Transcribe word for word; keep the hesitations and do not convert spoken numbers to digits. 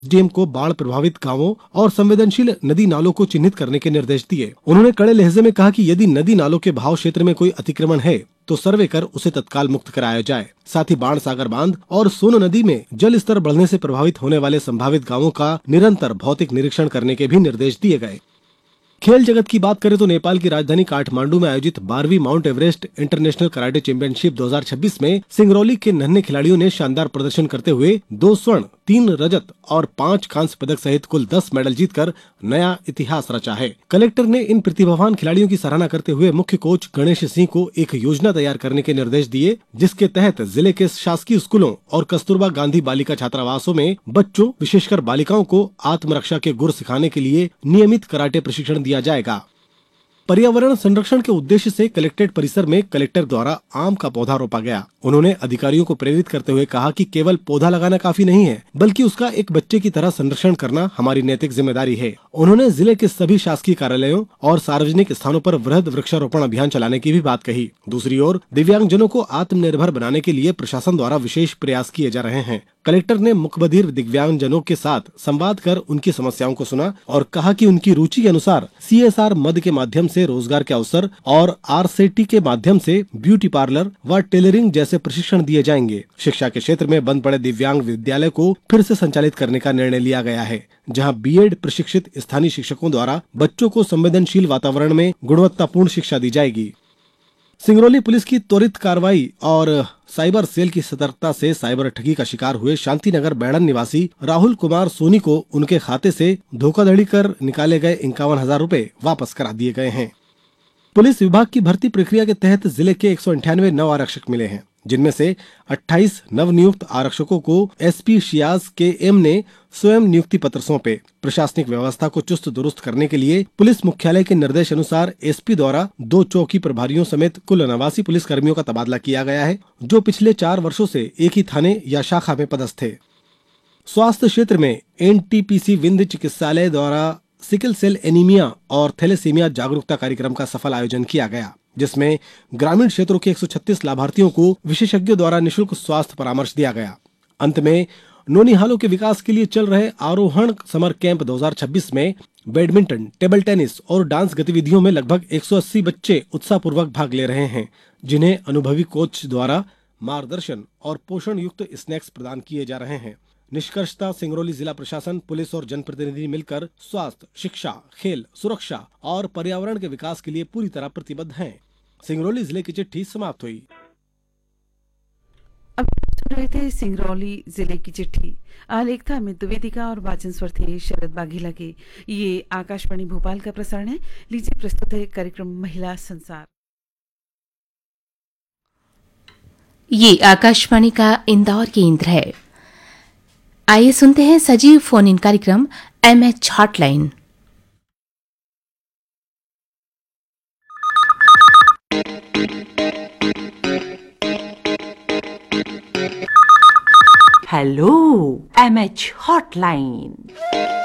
DM को बाढ़ प्रभावित गांवों और संवेदनशील नदी नालों को चिन्हित करने के निर्देश दिए। उन्होंने कड़े लहजे में कहा कि यदि नदी नालों के बहाव क्षेत्र में कोई अतिक्रमण है तो सर्वे कर उसे तत्काल मुक्त कराया जाए। साथ ही बाणसागर बांध और सोन नदी में जल स्तर बढ़ने से प्रभावित होने वाले संभावित गांवों का निरंतर भौतिक निरीक्षण करने के भी निर्देश दिए गए। खेल जगत की बात करें तो नेपाल की राजधानी काठमांडू में आयोजित बारहवीं mount Everest international karate championship दो हज़ार छब्बीस में सिंगरौली के नन्हे खिलाड़ियों ने शानदार प्रदर्शन करते हुए दो स्वर्ण, तीन रजत और पांच कांस्य पदक सहित कुल दस मेडल जीतकर नया इतिहास रचा है। कलेक्टर ने इन प्रतिभावान खिलाड़ियों की सराहना करते हुए मुख्य कोच गणेश सिंह को एक योजना तैयार करने के निर्देश दिए, जिसके तहत जिले के शासकीय स्कूलों और कस्तूरबा गांधी बालिका छात्रावासों में बच्चों विशेषकर बालिकाओं को आत्मरक्षा के गुर सिखाने के लिए नियमित कराटे प्रशिक्षण दिया जाएगा। पर्यावरण संरक्षण के उद्देश्य से कलेक्ट्रेट परिसर में कलेक्टर द्वारा आम का पौधा रोपा गया। उन्होंने अधिकारियों को प्रेरित करते हुए कहा कि केवल पौधा लगाना काफी नहीं है, बल्कि उसका एक बच्चे की तरह संरक्षण करना हमारी नैतिक जिम्मेदारी है। उन्होंने जिले के सभी शासकीय कार्यालयों और सार्वजनिक स्थानों पर वृहद वृक्षारोपण अभियान चलाने की भी बात कही। दूसरी ओर दिव्यांगजनों को आत्मनिर्भर बनाने के लिए प्रशासन द्वारा विशेष प्रयास किए जा रहे हैं। कलेक्टर ने मुकबधिर दिव्यांगजनों के साथ संवाद कर उनकी समस्याओं को सुना और कहा कि उनकी रुचि के अनुसार सीएसआर मद के माध्यम से रोजगार के अवसर और आरसेटी के माध्यम से ब्यूटी पार्लर व टेलरिंग जैसे प्रशिक्षण दिए जाएंगे। शिक्षा के क्षेत्र में बंद पड़े दिव्यांग विद्यालय को फिर से संचालित करने का निर्णय लिया गया है, जहां बीएड प्रशिक्षित स्थानीय शिक्षकों द्वारा बच्चों को संवेदनशील वातावरण में गुणवत्तापूर्ण शिक्षा दी जाएगी। सिंगरौली पुलिस की त्वरित कार्रवाई और साइबर सेल की सतर्कता से साइबर ठगी का शिकार हुए शांतिनगर बैड़न निवासी राहुल कुमार सोनी को उनके खाते से धोखाधड़ी कर निकाले गए इक्यावन हजार रूपए वापस करा दिए गए हैं। पुलिस विभाग की भर्ती प्रक्रिया के तहत जिले के एक सौ अंठानवे नव आरक्षक मिले हैं, जिनमें से अट्ठाईस नवनियुक्त आरक्षकों को एसपी शियाज के एम ने स्वयं नियुक्ति पत्र सौंपे। प्रशासनिक व्यवस्था को चुस्त दुरुस्त करने के लिए पुलिस मुख्यालय के निर्देश अनुसार एसपी द्वारा दो चौकी प्रभारियों समेत कुल नवासी पुलिस कर्मियों का तबादला किया गया है, जो पिछले चार वर्षों से एक ही थाने या शाखा में पदस्थ थे। स्वास्थ्य क्षेत्र में एनटीपीसी विंध्य चिकित्सालय द्वारा सिकल सेल एनीमिया और थैलेसीमिया जागरूकता कार्यक्रम का सफल आयोजन किया गया, जिसमें ग्रामीण क्षेत्रों के एक सौ छत्तीस लाभार्थियों को विशेषज्ञों द्वारा निशुल्क स्वास्थ्य परामर्श दिया गया। अंत में नौनिहालों के विकास के लिए चल रहे आरोहण समर कैंप दो हज़ार छब्बीस में बैडमिंटन, टेबल टेनिस और डांस गतिविधियों में लगभग एक सौ अस्सी बच्चे उत्साहपूर्वक भाग ले रहे हैं, जिन्हें अनुभवी कोच द्वारा मार्गदर्शन और पोषण युक्त स्नैक्स प्रदान किए जा रहे हैं। निष्कर्षतः सिंगरौली जिला प्रशासन, पुलिस और जनप्रतिनिधि मिलकर स्वास्थ्य, शिक्षा, खेल, सुरक्षा और पर्यावरण के विकास के लिए पूरी तरह प्रतिबद्ध हैं। सिंगरौली जिले की चिट्ठी समाप्त हुई। अब सुन रहे थे सिंगरौली जिले की चिट्ठी। आलेख था अमित द्विवेदिका और वाचन स्वर थे शरद बाघेला के। ये आकाशवाणी भोपाल का प्रसारण है। लीजिए प्रस्तुत है कार्यक्रम महिला संसार। ये आकाशवाणी का इंदौर केंद्र है। आइए सुनते हैं सजीव फोन इन कार्यक्रम MH hotline. Hello MH hotline.